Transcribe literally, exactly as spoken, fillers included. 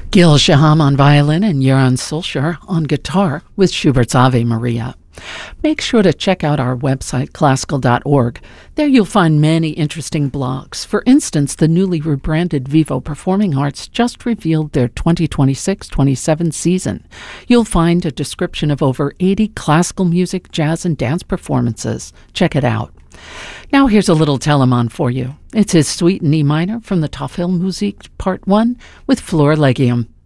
Gil Shaham on violin and Joran Solskjaer on guitar with Schubert's Ave Maria. Make sure to check out our website, classical dot org. There you'll find many interesting blogs. For instance, the newly rebranded Vivo Performing Arts just revealed their twenty twenty-six twenty-seven season. You'll find a description of over eighty classical music, jazz, and dance performances. Check it out. Now here's a little Telemann for you. It's his Suite in E minor from the Tafel Musik Part one with Flor Legium.